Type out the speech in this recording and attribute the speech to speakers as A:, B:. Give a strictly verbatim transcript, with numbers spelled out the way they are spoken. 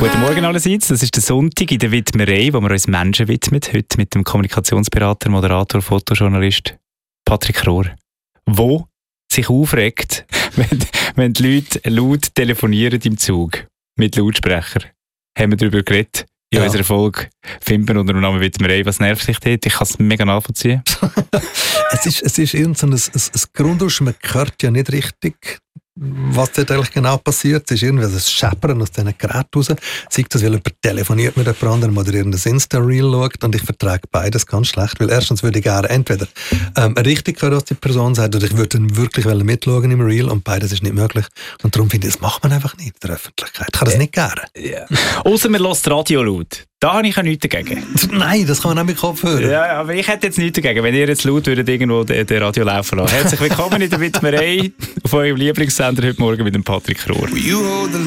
A: Guten Morgen allerseits, das ist der Sonntag in der Widmerei, wo wir uns Menschen widmen. Heute mit dem Kommunikationsberater, Moderator, Fotojournalist Patrick Rohr. Wo sich aufregt, wenn, wenn die Leute laut telefonieren im Zug mit Lautsprecher. Haben wir darüber geredet. In ja. unserer Folge finden wir unter dem Namen Widmerei. Was nervt dich dort? Ich kann es mega nachvollziehen.
B: es ist, es ist irgend so ein, ein, ein Grundrausch, man hört ja nicht richtig, was dort eigentlich genau passiert. Es ist irgendwie ein Scheppern aus diesen Geräten raus. Sei das, weil jemand telefoniert mit jemand anderem oder irgendein Insta-Reel schaut, und ich vertrage beides ganz schlecht, weil erstens würde ich gerne entweder ähm, richtig hören, was die Person sagt, oder ich würde dann wirklich mitschauen im Reel, und beides ist nicht möglich. Und darum finde ich, das macht man einfach nicht in der Öffentlichkeit. Ich kann das nicht gerne.
A: Ja. Ausser man hört das Radio laut. Da habe ich auch nichts dagegen.
B: Nein, das kann man auch mit Kopfhörer.
A: Ja, aber ich hätte jetzt nichts dagegen, wenn ihr jetzt laut würdet irgendwo den, den Radio laufen lassen. Herzlich willkommen in der Widmerei auf eurem Lieblingssender heute Morgen mit dem Patrick Rohr.